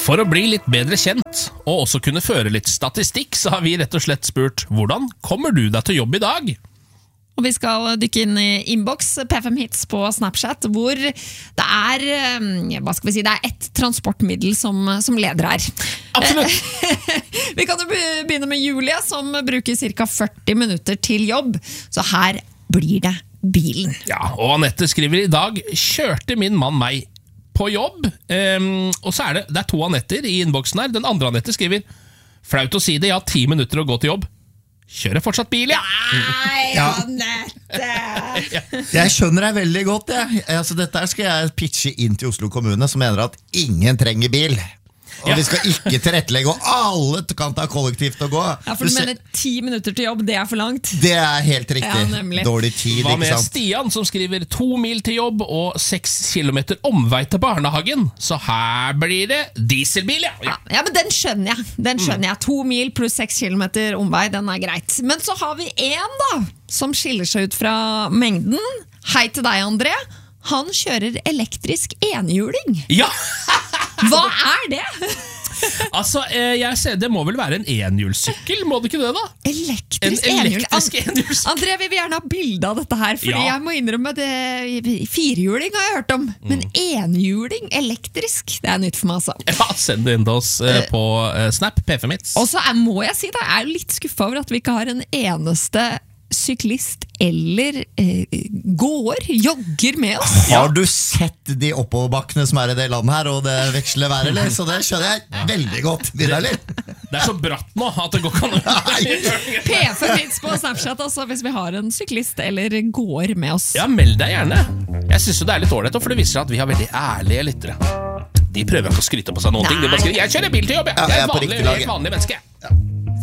For å bli litt bedre kjent, og også kunne føre litt statistikk, så har vi rett og slett spurt, hvordan kommer du deg til jobb i dag? Og vi skal dykke inn i inbox P5 Hits på Snapchat, hvor det er, hva skal vi si, det er ett transportmiddel som leder her. Absolutt! Vi kan jo begynne med Julia, som bruker cirka 40 minutter til jobb, så her blir det bilen. Ja, og Annette skriver i dag, kjørte min mann meg på jobb, og så er det 2 Annetter i inboxen her. Den andre Annette skriver, flaut å si det, jeg har 10 minutter å gå til jobb. Kjører fortsatt bil, ja. Nei, Annette! Jeg skjønner deg veldig godt, jeg. Altså, dette skal jeg pitche inn til Oslo kommune, som mener at ingen trenger bil. Og vi skal ikke tilrettelegge, og alle kan ta kollektivt og gå. Ja, for du mener 10 minutter til jobb, det er for langt? Det er helt riktig. Ja, dårlig tid, Hva ikke med sant? Stian, som skriver 2 mil til jobb og 6 kilometer omvei til barnehagen? Så her blir det dieselbil, ja. Ja, men den skjønner jeg. 2 mil pluss 6 kilometer omvei, den er greit. Men så har vi en da, som skiller seg ut fra mengden. Hei til deg, André. Han kjører elektrisk enhjuling. Ja! Hva er det? Altså, jeg ser, det må vel være en enhjulssykkel, må det ikke det da? Elektrisk En enhjuling. elektrisk enhjulssykkel. André, vi vil gjerne ha bilde av dette her, fordi Ja. jeg må innrømme det. Firehjuling har jeg hørt om, men enhjuling, elektrisk, det er nytt for meg altså. Ja, send det inn til oss på Snap, P5 Hits. Og så må jeg si det, jeg er litt skuffet over at vi ikke har en eneste syklist eller gåer, jogger med oss. Har du sett de oppoverbakkene som er i det landet her, og det veksler vær, eller? Så det skjønner jeg veldig godt, Vidar. Det er så bratt nå at det går ikke an å P5 Hits på Snapchat, altså, hvis vi har en syklist eller gåer med oss. Ja, meld deg gjerne. Jeg synes jo det er litt ålreit, for det viser seg at vi har veldig ærlige lyttere. De prøver ikke å skryte på seg noen ting. De bare skriver, jeg kjører bil til jobb, jeg er Ja, jeg er på et riktig lag. vanlig menneske.